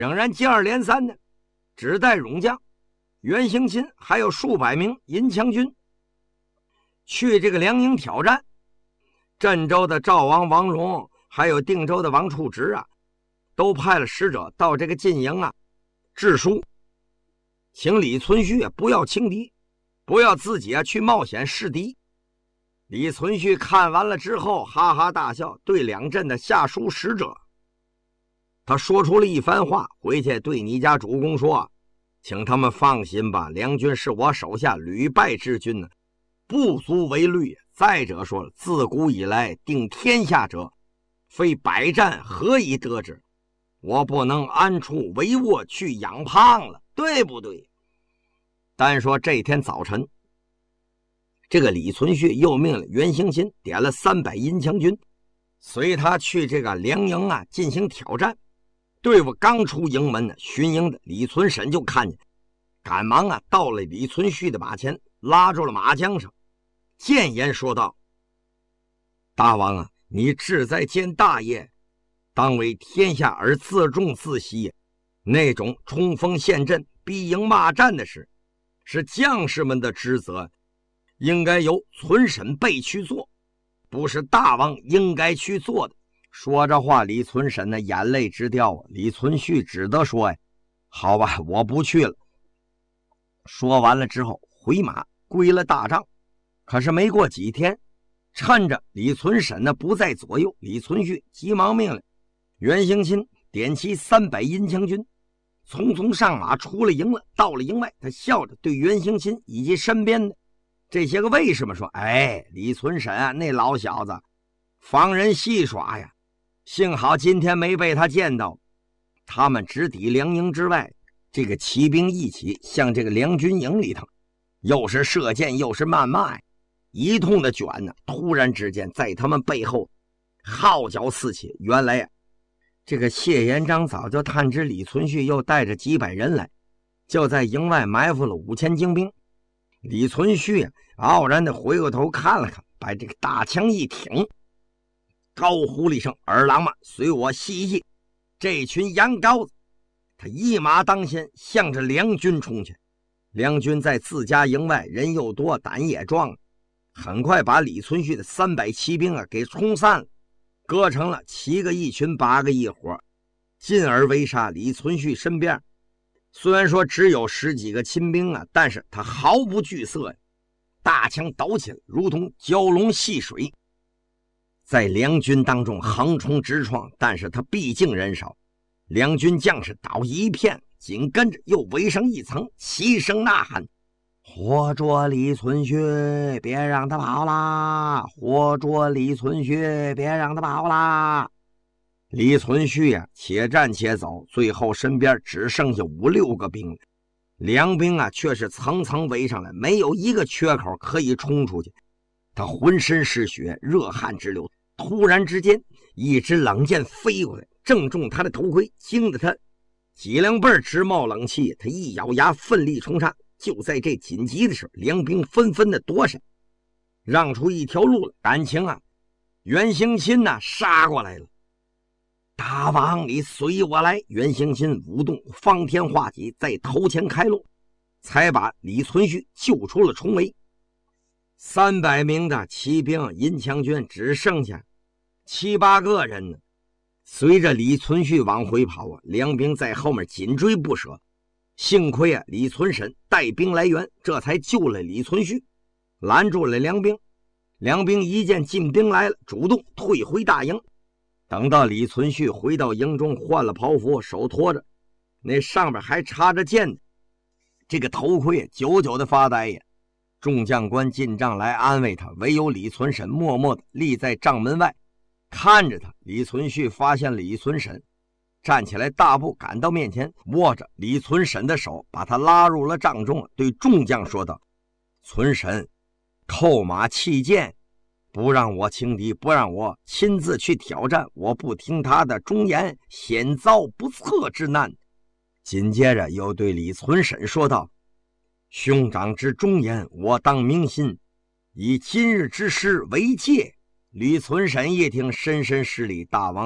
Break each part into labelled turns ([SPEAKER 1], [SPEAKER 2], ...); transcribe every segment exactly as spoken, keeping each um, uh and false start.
[SPEAKER 1] 仍然接二连三的只带勇将袁行钦还有数百名银枪军去这个梁营挑战。镇州的赵王王荣还有定州的王处直啊，都派了使者到这个晋营啊致书，请李存勖不要轻敌，不要自己啊去冒险试敌。李存勖看完了之后哈哈大笑，对两镇的下书使者他说出了一番话，回去对你家主公说，请他们放心吧，梁军是我手下屡败之军呢，不足为虑。再者说了，自古以来定天下者，非百战何以得之？我不能安处帷幄去养胖了，对不对？单说这天早晨，这个李存勖又命了袁行钦点了三百银枪军，随他去这个梁营啊进行挑战。队伍刚出营门呢，巡营的李存审就看见，赶忙啊到了李存勖的马前，拉住了马缰绳，谏言说道：大王啊，你志在见大业，当为天下而自重自惜，那种冲锋陷阵逼营骂战的事，是将士们的职责，应该由存审备去做，不是大王应该去做的。说着话，李存审的眼泪直掉，李存勖只得说呀，好吧，我不去了。说完了之后回马归了大帐。可是没过几天，趁着李存审呢不在左右，李存勖急忙命令袁行钦点齐三百银枪军，匆匆上马出了营了。到了营外，他笑着对袁行钦以及身边的这些个为什么说，哎，李存审啊，那老小子防人戏耍呀，幸好今天没被他见到。他们直抵梁营之外，这个骑兵一起向这个梁军营里头又是射箭又是谩骂，一通的卷呢。突然之间在他们背后号角四起。原来呀、啊，这个谢延章早就探知李存勖又带着几百人来，就在营外埋伏了五千精兵。李存勖啊傲然的回过头看了看，把这个大枪一挺，高呼了一声：二郎们，随我细细这群洋羔子。他一马当先，向着梁军冲去。梁军在自家营外人又多胆也壮，很快把李存勖的三百骑兵啊给冲散了，割成了七个一群八个一伙，进而围杀李存勖身边。虽然说只有十几个亲兵啊，但是他毫不惧色呀，大枪抖起来如同蛟龙戏水，在梁军当中横冲直撞。但是他毕竟人少，梁军将士倒一片，紧跟着又围上一层，齐声呐喊：活捉李存勖，别让他跑啦！活捉李存勖，别让他跑啦！李存勖呀、啊，且战且走，最后身边只剩下五六个兵，梁兵啊却是层层围上来，没有一个缺口可以冲出去。他浑身是血，热汗直流。突然之间，一支冷箭飞过来，正中他的头盔，惊得他脊梁背直冒冷气。他一咬牙，奋力冲杀。就在这紧急的时候，梁兵纷纷的躲闪，让出一条路了。感情啊，袁行钦呐、啊、杀过来了。大王，你随我来！袁行钦舞动方天画戟，在头前开路，才把李存勖救出了重围。三百名的骑兵银枪军只剩下七八个人呢。随着李存勖往回跑啊，梁兵在后面紧追不舍。幸亏啊，李存审带兵来援，这才救了李存勖，拦住了梁兵。梁兵一见进兵来了，主动退回大营。等到李存勖回到营中，换了袍服，手托着那上边还插着剑，这个头盔久久的发呆呀。众将官进帐来安慰他，唯有李存审默默的立在帐门外看着他。李存勖发现李存审，站起来大步赶到面前，握着李存审的手，把他拉入了帐中，对众将说道：存审扣马弃剑，不让我轻敌，不让我亲自去挑战，我不听他的忠言，险遭不测之难。紧接着又对李存审说道：兄长之忠言，我当铭心，以今日之事为戒。李存审一听，深深施礼：大王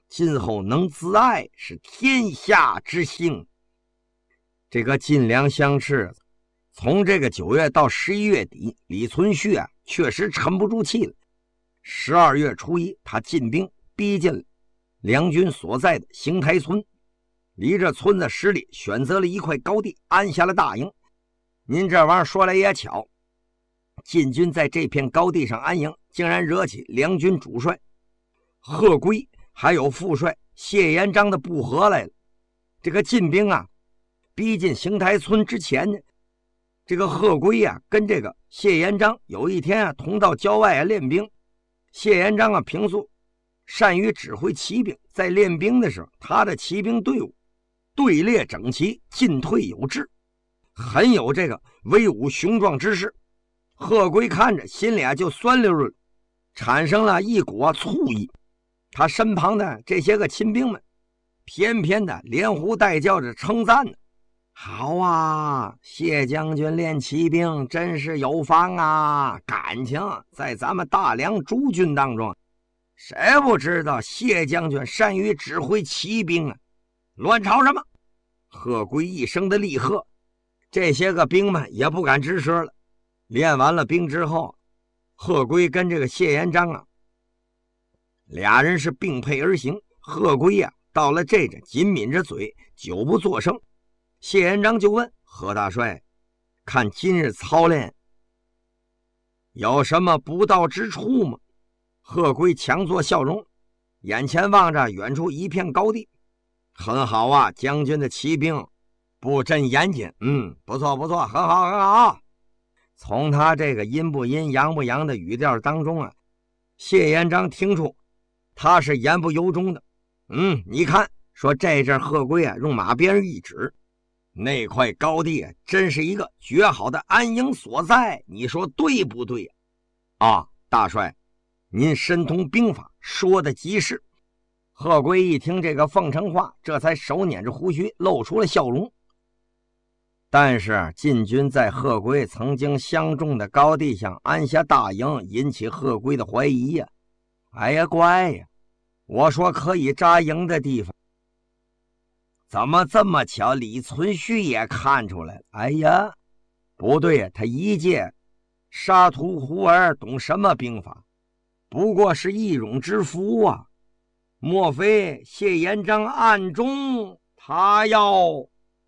[SPEAKER 1] 今后能自爱，是天下之幸。这个晋梁相持，从这个九月到十一月底，李存勖啊确实沉不住气了。十二月初一，他进兵逼近梁军所在的邢台村，离这村子十里，选择了一块高地安下了大营。您这玩意儿说来也巧，晋军在这片高地上安营，竟然惹起梁军主帅贺圭还有副帅谢延章的不和来了。这个晋兵啊逼近邢台村之前呢，这个贺圭啊跟这个谢延章有一天啊同到郊外啊练兵。谢延章啊平素善于指挥骑兵，在练兵的时候，他的骑兵队伍队列整齐，进退有致，很有这个威武雄壮之势。贺圭看着心里啊就酸溜溜，产生了一股啊醋意。他身旁的这些个亲兵们偏偏的连呼带叫着称赞呢。好啊，谢将军练骑兵真是有方啊，感情在咱们大梁诸军当中，谁不知道谢将军善于指挥骑兵啊？乱吵什么？贺圭一声的厉喝，这些个兵们也不敢吱声了。练完了兵之后，贺圭跟这个谢延章啊俩人是并辔而行。贺圭啊到了这阵紧抿着嘴，久不作声。谢延章就问贺大帅，看今日操练有什么不到之处吗？贺圭强作笑容，眼前望着远处一片高地。很好啊，将军的骑兵布阵严谨，嗯，不错不错，很好很好。从他这个阴不阴阳不阳的语调当中啊，谢延章听出他是言不由衷的。嗯，你看，说这阵贺圭啊用马鞭一指，那块高地啊真是一个绝好的安营所在，你说对不对啊？大帅，您深通兵法，说的极是。贺圭一听这个奉承话，这才手捻着胡须露出了笑容。但是晋军在贺圭曾经相中的高地上安下大营，引起贺圭的怀疑呀、啊。哎呀乖呀，我说可以扎营的地方，怎么这么巧李存勖也看出来了？哎呀，不对呀，他一介沙图胡儿，懂什么兵法？不过是易容之夫啊！莫非谢延章暗中他要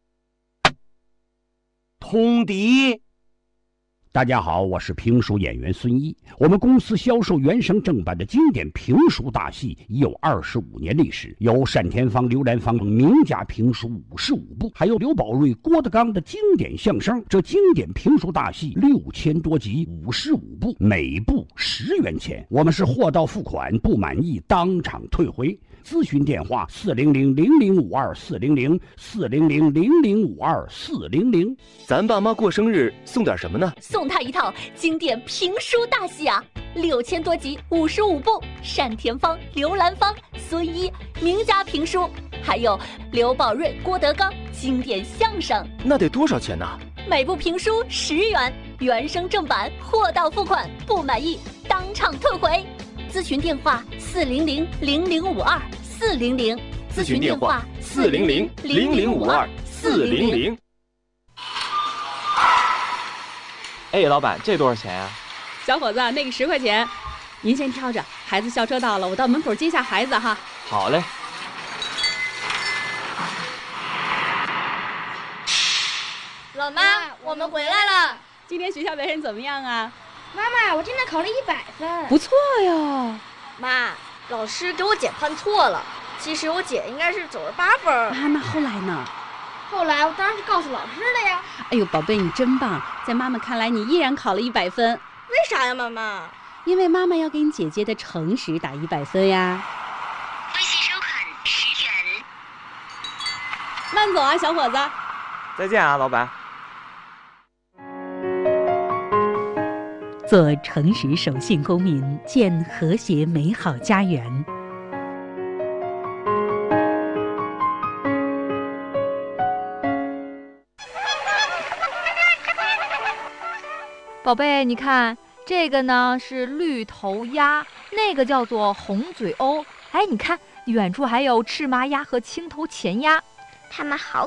[SPEAKER 1] 通敌？
[SPEAKER 2] 大家好，我是评书演员孙一。我们公司销售原声正版的经典评书大戏已有二十五年历史，有单田芳、刘兰芳等名家评书五十五部，还有刘宝瑞、郭德纲的经典相声。这经典评书大戏六千多集，五十五部，每部十元钱。我们是货到付款，不满意当场退回。咨询电话：四零零零零五二四零零四零零零零五二四零零。
[SPEAKER 3] 咱爸妈过生日送点什么呢？
[SPEAKER 4] 送他一套经典评书大戏啊，六千多集，五十五部，单田芳、刘兰芳、孙一名家评书，还有刘宝瑞、郭德纲经典相声。
[SPEAKER 3] 那得多少钱呢？
[SPEAKER 4] 每部评书十元，原声正版，货到付款，不满意当场退回。咨询电话：四零零零零五二四零零。
[SPEAKER 3] 咨询电话：四零零零零五二四零零。哎，老板，这多少钱呀、啊？
[SPEAKER 5] 小伙子，那个十块钱，您先挑着。孩子校车到了，我到门口接下孩子哈。
[SPEAKER 3] 好嘞。
[SPEAKER 6] 老妈，我们回来了。
[SPEAKER 5] 今天学校表现怎么样啊？
[SPEAKER 6] 妈妈，我今天考了一百分，
[SPEAKER 5] 不错哟。
[SPEAKER 6] 妈，老师给我姐判错了，其实我姐应该是九十八分
[SPEAKER 5] 啊。那后来呢？
[SPEAKER 6] 后来我当然是告诉老师了呀。
[SPEAKER 5] 哎呦，宝贝，你真棒！在妈妈看来，你依然考了一百分。
[SPEAKER 6] 为啥呀，妈妈？
[SPEAKER 5] 因为妈妈要给你姐姐的诚实打一百分呀。
[SPEAKER 7] 微信收款十元。
[SPEAKER 5] 慢走啊，小伙子。
[SPEAKER 3] 再见啊，老板。
[SPEAKER 8] 做诚实守信公民，建和谐美好家园。
[SPEAKER 9] 宝贝，你看这个呢是绿头鸭，那个叫做红嘴鸥。哎，你看远处还有赤麻鸭和青头前鸭。
[SPEAKER 10] 它们好